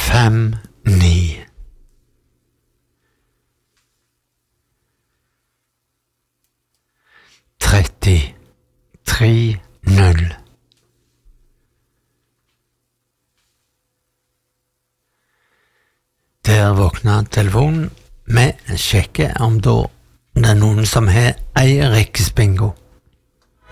9 33 0. Der våkner telefonen. Vi sjekker om det er noen som har ei riksbingo.